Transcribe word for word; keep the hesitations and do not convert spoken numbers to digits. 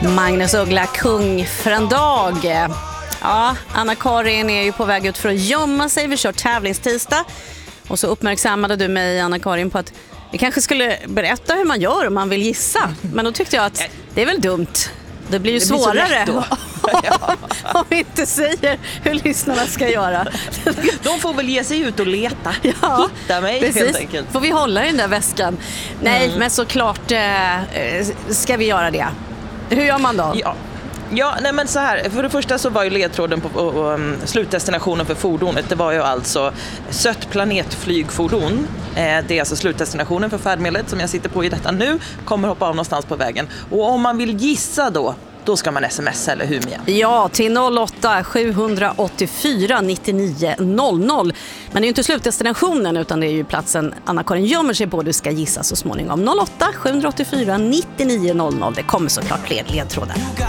Magnus Uggla, kung för en dag. Ja, Anna-Karin är ju på väg ut för att gömma sig. Vi kör tävlingstisdag. Och så uppmärksammade du mig, Anna-Karin, på att vi kanske skulle berätta hur man gör om man vill gissa. Men då tyckte jag att det är väl dumt. Det blir ju det svårare blir ja. om vi inte säger hur lyssnarna ska göra. De får väl ge sig ut och leta. Ja, hitta mig precis. Helt enkelt. Får vi hålla i den där väskan? Nej, mm. men såklart eh, ska vi göra det. Hur gör man då? Ja. Ja, nej men så här, för det första så var ju ledtråden på, på, på um, slutdestinationen för fordonet, det var ju alltså sött planetflygfordon. Eh, det är alltså slutdestinationen för färdmedlet som jag sitter på i detta nu, kommer hoppa av någonstans på vägen. Och om man vill gissa då, då ska man smsa eller hur Mia? Ja, till noll åtta sju åtta fyra nio nio noll noll. Men det är ju inte slutdestinationen utan det är ju platsen Anna-Karin gömmer sig på. Du ska gissa så småningom. noll åtta sju åtta fyra nio nio noll noll. Det kommer såklart fler ledtrådar.